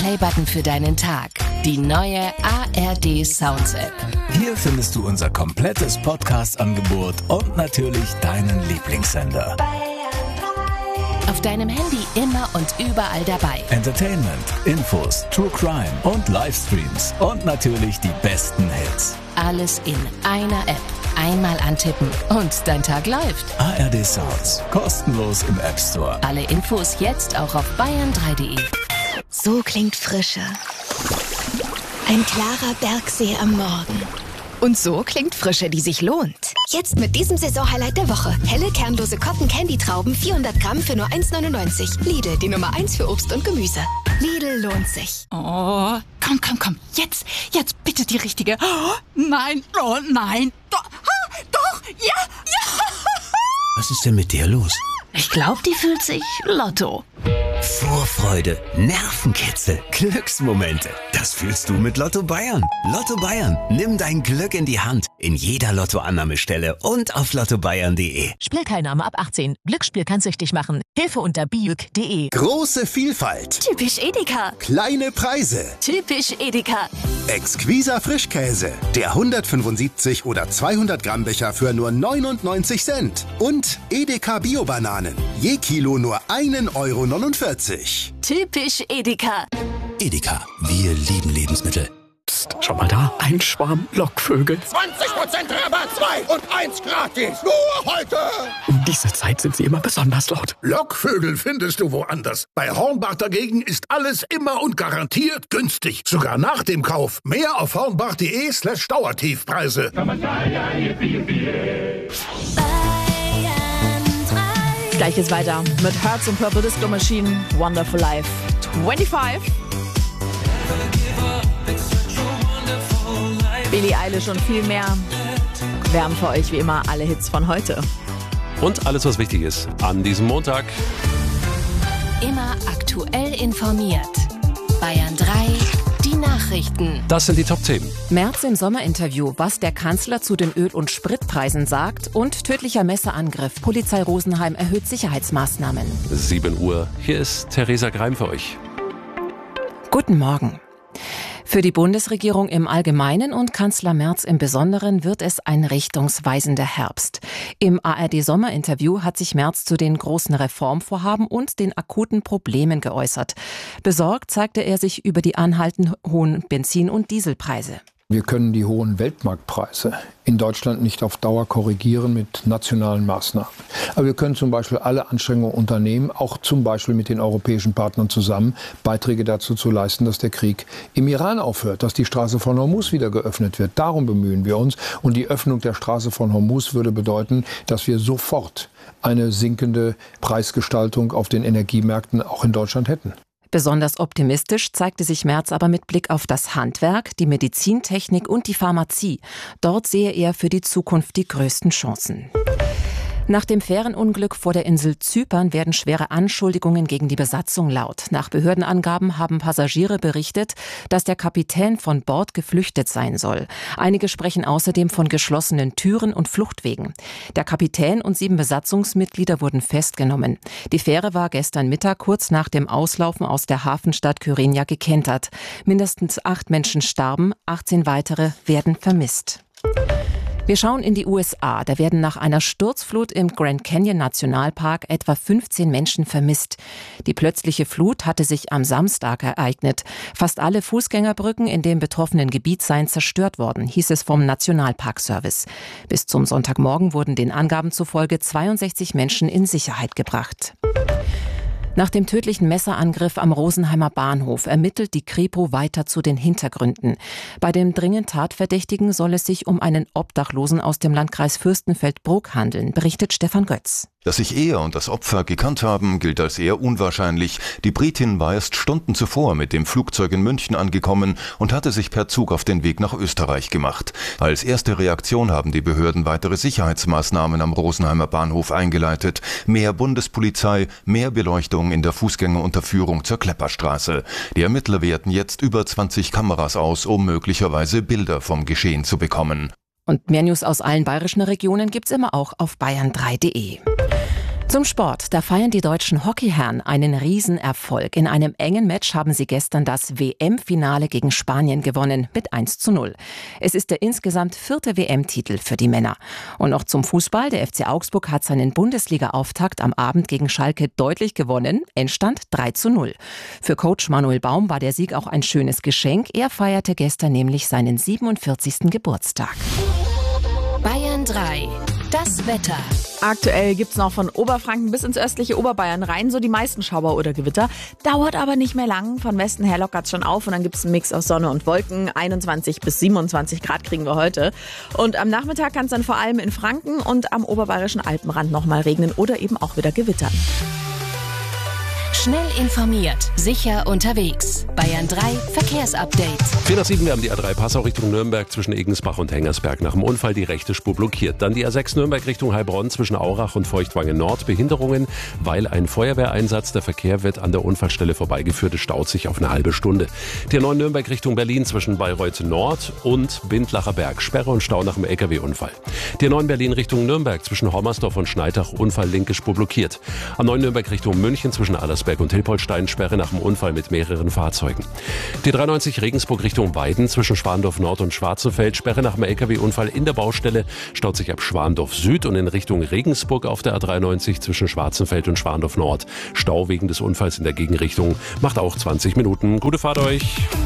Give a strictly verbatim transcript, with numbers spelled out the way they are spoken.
Playbutton für deinen Tag. Die neue A R D Sounds App. Hier findest du unser komplettes Podcast-Angebot und natürlich deinen Lieblingssender. Auf deinem Handy immer und überall dabei. Entertainment, Infos, True Crime und Livestreams und natürlich die besten Hits. Alles in einer App. Einmal antippen und dein Tag läuft. A R D Sounds, kostenlos im App Store. Alle Infos jetzt auch auf bayern drei punkt de. So klingt Frische. Ein klarer Bergsee am Morgen. Und so klingt Frische, die sich lohnt. Jetzt mit diesem Saisonhighlight der Woche. Helle kernlose Cotton Candy Trauben, vierhundert Gramm für nur eins neunundneunzig. Lidl, die Nummer eins für Obst und Gemüse. Lidl lohnt sich. Oh, komm, komm, komm. Jetzt, jetzt bitte die richtige. Oh, nein, oh nein. Doch, ah, doch, ja, ja. Was ist denn mit dir los? Ich glaube, die fühlt sich Lotto. Vorfreude, Nervenkitzel, Glücksmomente. Das fühlst du mit Lotto Bayern. Lotto Bayern. Nimm dein Glück in die Hand. In jeder Lottoannahmestelle und auf lotto bayern punkt de. Spielteilnahme ab achtzehn. Glücksspiel kann süchtig machen. Hilfe unter biuk punkt de. Große Vielfalt. Typisch Edeka. Kleine Preise. Typisch Edeka. Exquiser Frischkäse. Der hundertfünfundsiebzig oder zweihundert Gramm Becher für nur neunundneunzig Cent. Und Edeka Bio-Bananen. Je Kilo nur ein Euro neunundvierzig. Typisch Edeka. Edeka. Wir lieben Lebensmittel. Psst, schau mal da. Ein Schwarm Lockvögel. zwanzig Prozent Rabatt, zwei und eins gratis. Nur heute. Um diese Zeit sind sie immer besonders laut. Lockvögel findest du woanders. Bei Hornbach dagegen ist alles immer und garantiert günstig. Sogar nach dem Kauf. Mehr auf hornbach punkt de slash Dauertiefpreise. Gleich ist weiter mit Herz und Purple Disco Machine, Wonderful Life fünfundzwanzig. Billie Eilish und viel mehr. Wir haben für euch wie immer alle Hits von heute. Und alles, was wichtig ist an diesem Montag. Immer aktuell informiert. Bayern drei, die Nachrichten. Das sind die Top zehn. Merz im Sommerinterview, was der Kanzler zu den Öl- und Spritpreisen sagt und tödlicher Messerangriff. Polizei Rosenheim erhöht Sicherheitsmaßnahmen. sieben Uhr. Hier ist Theresa Greim für euch. Guten Morgen. Für die Bundesregierung im Allgemeinen und Kanzler Merz im Besonderen wird es ein richtungsweisender Herbst. Im A R D-Sommerinterview hat sich Merz zu den großen Reformvorhaben und den akuten Problemen geäußert. Besorgt zeigte er sich über die anhaltend hohen Benzin- und Dieselpreise. Wir können die hohen Weltmarktpreise in Deutschland nicht auf Dauer korrigieren mit nationalen Maßnahmen. Aber wir können zum Beispiel alle Anstrengungen unternehmen, auch zum Beispiel mit den europäischen Partnern zusammen, Beiträge dazu zu leisten, dass der Krieg im Iran aufhört, dass die Straße von Hormuz wieder geöffnet wird. Darum bemühen wir uns. Und die Öffnung der Straße von Hormuz würde bedeuten, dass wir sofort eine sinkende Preisgestaltung auf den Energiemärkten auch in Deutschland hätten. Besonders optimistisch zeigte sich Merz aber mit Blick auf das Handwerk, die Medizintechnik und die Pharmazie. Dort sehe er für die Zukunft die größten Chancen. Nach dem Fährenunglück vor der Insel Zypern werden schwere Anschuldigungen gegen die Besatzung laut. Nach Behördenangaben haben Passagiere berichtet, dass der Kapitän von Bord geflüchtet sein soll. Einige sprechen außerdem von geschlossenen Türen und Fluchtwegen. Der Kapitän und sieben Besatzungsmitglieder wurden festgenommen. Die Fähre war gestern Mittag kurz nach dem Auslaufen aus der Hafenstadt Kyrenia gekentert. Mindestens acht Menschen starben, achtzehn weitere werden vermisst. Wir schauen in die U S A. Da werden nach einer Sturzflut im Grand Canyon Nationalpark etwa fünfzehn Menschen vermisst. Die plötzliche Flut hatte sich am Samstag ereignet. Fast alle Fußgängerbrücken in dem betroffenen Gebiet seien zerstört worden, hieß es vom Nationalparkservice. Bis zum Sonntagmorgen wurden den Angaben zufolge zweiundsechzig Menschen in Sicherheit gebracht. Nach dem tödlichen Messerangriff am Rosenheimer Bahnhof ermittelt die Kripo weiter zu den Hintergründen. Bei dem dringend Tatverdächtigen soll es sich um einen Obdachlosen aus dem Landkreis Fürstenfeldbruck handeln, berichtet Stefan Götz. Dass sich er und das Opfer gekannt haben, gilt als eher unwahrscheinlich. Die Britin war erst Stunden zuvor mit dem Flugzeug in München angekommen und hatte sich per Zug auf den Weg nach Österreich gemacht. Als erste Reaktion haben die Behörden weitere Sicherheitsmaßnahmen am Rosenheimer Bahnhof eingeleitet. Mehr Bundespolizei, mehr Beleuchtung in der Fußgängerunterführung zur Klepperstraße. Die Ermittler werten jetzt über zwanzig Kameras aus, um möglicherweise Bilder vom Geschehen zu bekommen. Und mehr News aus allen bayerischen Regionen gibt's immer auch auf bayern drei punkt de. Zum Sport. Da feiern die deutschen Hockeyherren einen Riesenerfolg. In einem engen Match haben sie gestern das W M-Finale gegen Spanien gewonnen mit eins zu null. Es ist der insgesamt vierte W M-Titel für die Männer. Und noch zum Fußball. Der F C Augsburg hat seinen Bundesliga-Auftakt am Abend gegen Schalke deutlich gewonnen. Endstand drei zu null. Für Coach Manuel Baum war der Sieg auch ein schönes Geschenk. Er feierte gestern nämlich seinen siebenundvierzigsten Geburtstag. Bayern drei. Das Wetter. Aktuell gibt's noch von Oberfranken bis ins östliche Oberbayern rein so die meisten Schauer oder Gewitter. Dauert aber nicht mehr lang. Von Westen her lockert's schon auf und dann gibt's einen Mix aus Sonne und Wolken. einundzwanzig bis siebenundzwanzig Grad kriegen wir heute. Und am Nachmittag kann's dann vor allem in Franken und am oberbayerischen Alpenrand nochmal regnen oder eben auch wieder gewittern. Schnell informiert, sicher unterwegs. Bayern drei Verkehrsupdate. vier nach sieben, wir haben die A drei Passau Richtung Nürnberg zwischen Egensbach und Hengersberg. Nach dem Unfall die rechte Spur blockiert. Dann die A sechs Nürnberg Richtung Heilbronn zwischen Aurach und Feuchtwangen Nord. Behinderungen, weil ein Feuerwehreinsatz. Der Verkehr wird an der Unfallstelle vorbeigeführt. Es staut sich auf eine halbe Stunde. Die A neun Nürnberg Richtung Berlin zwischen Bayreuth Nord und Bindlacher Berg. Sperre und Stau nach dem L K W-Unfall. Die A neun Berlin Richtung Nürnberg zwischen Hommersdorf und Schneidach. Unfall linke Spur blockiert. A neun Nürnberg Richtung München zwischen Allersberg und Hilpoltstein. Sperre nach dem Unfall mit mehreren Fahrzeugen. Die dreiundneunzig Regensburg Richtung Weiden zwischen Schwandorf Nord und Schwarzenfeld. Sperre nach dem L K W-Unfall in der Baustelle. Staut sich ab Schwandorf Süd und in Richtung Regensburg auf der A dreiundneunzig zwischen Schwarzenfeld und Schwandorf Nord. Stau wegen des Unfalls in der Gegenrichtung. Macht auch zwanzig Minuten. Gute Fahrt euch.